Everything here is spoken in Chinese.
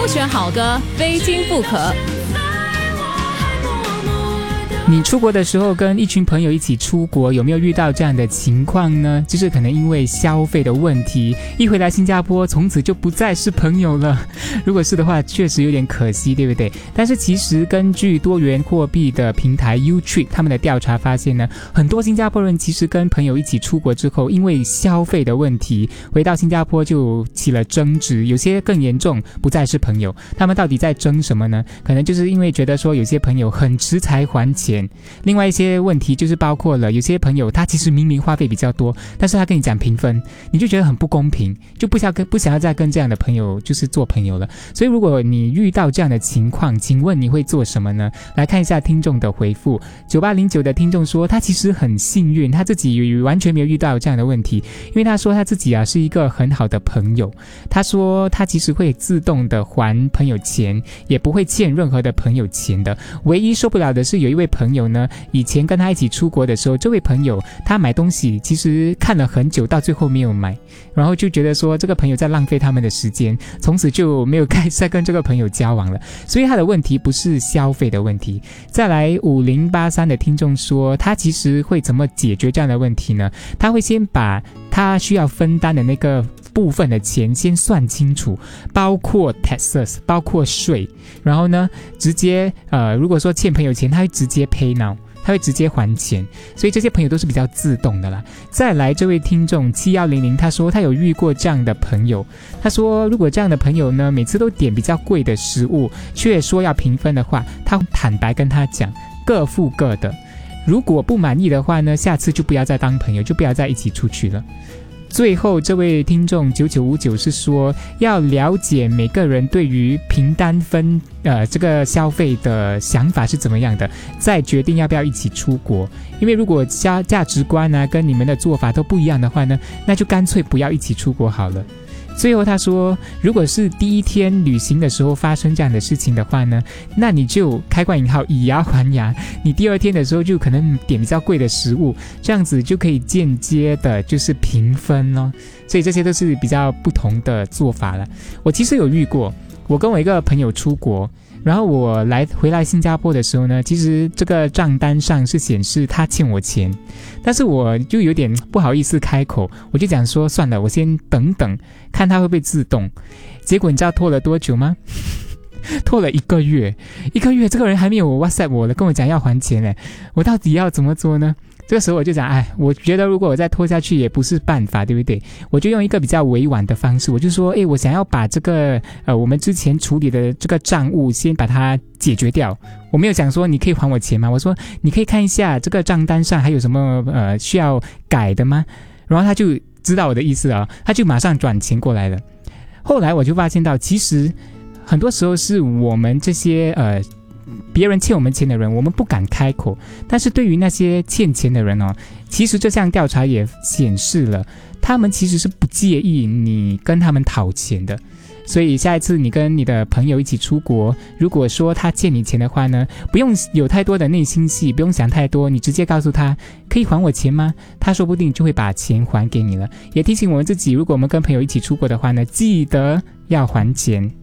选好歌，非听不可。 你出国的时候跟一群朋友一起出国，有没有遇到这样的情况呢？就是可能因为消费的问题，一回来新加坡从此就不再是朋友了。如果是的话，确实有点可惜，对不对？但是其实根据多元货币的平台 U-Trip 他们的调查发现呢，很多新加坡人其实跟朋友一起出国之后，因为消费的问题，回到新加坡就起了争执，有些更严重，不再是朋友。他们到底在争什么呢？可能就是因为觉得说有些朋友很迟才还钱。另外一些问题就是包括了有些朋友他其实明明花费比较多，但是他跟你讲平分，你就觉得很不公平，就不想要再跟这样的朋友就是做朋友了。所以如果你遇到这样的情况，请问你会做什么呢？来看一下听众的回复。9809的听众说他其实很幸运，他自己完全没有遇到这样的问题，因为他说他自己是一个很好的朋友。他说他其实会自动的还朋友钱，也不会欠任何的朋友钱的。唯一受不了的是有一位朋友呢，以前跟他一起出国的时候，这位朋友他买东西其实看了很久，到最后没有买，然后就觉得说这个朋友在浪费他们的时间，从此就没有再跟这个朋友交往了。所以他的问题不是消费的问题。再来5083的听众说他其实会怎么解决这样的问题呢？他会先把他需要分担的那个部分的钱先算清楚，包括 taxes 包括税，然后呢直接如果说欠朋友钱，他会直接 pay now， 他会直接还钱。所以这些朋友都是比较自动的啦。再来这位听众7100，他说他有遇过这样的朋友。他说如果这样的朋友呢每次都点比较贵的食物，却说要平分的话，他会坦白跟他讲各付各的，如果不满意的话呢，下次就不要再当朋友，就不要再一起出去了。最后这位听众9959是说要了解每个人对于平单分这个消费的想法是怎么样的，再决定要不要一起出国。因为如果价值观跟你们的做法都不一样的话呢，那就干脆不要一起出国好了。最后他说如果是第一天旅行的时候发生这样的事情的话呢，那你就开罐引号以牙还牙，你第二天的时候就可能点比较贵的食物，这样子就可以间接的就是平分咯。所以这些都是比较不同的做法了。我其实有遇过，我跟我一个朋友出国，然后我回来新加坡的时候呢，其实这个账单上是显示他欠我钱，但是我就有点不好意思开口，我就讲说算了，我先等等看他会不会自动。结果你知道拖了多久吗？拖了1个月，1个月这个人还没有 WhatsApp 我了，跟我讲要还钱，我到底要怎么做呢？这个时候我就讲，我觉得如果我再拖下去也不是办法，对不对？我就用一个比较委婉的方式，我就说，我想要把这个我们之前处理的这个账务先把它解决掉。我没有讲说你可以还我钱吗？我说你可以看一下这个账单上还有什么需要改的吗？然后他就知道我的意思了，他就马上转钱过来了。后来我就发现到，其实很多时候是我们这些别人欠我们钱的人，我们不敢开口，但是对于那些欠钱的人其实这项调查也显示了，他们其实是不介意你跟他们讨钱的。所以下一次你跟你的朋友一起出国，如果说他欠你钱的话呢，不用有太多的内心戏，不用想太多，你直接告诉他可以还我钱吗？他说不定就会把钱还给你了。也提醒我们自己，如果我们跟朋友一起出国的话呢，记得要还钱。